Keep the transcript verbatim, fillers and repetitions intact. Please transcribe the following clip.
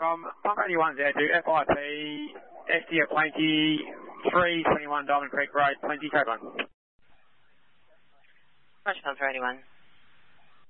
from Bunker eighty-one zero two F I P, S D at Plenty, three twenty-one Diamond Creek Road, Plenty, code one. Roger, Bunker eighty-one.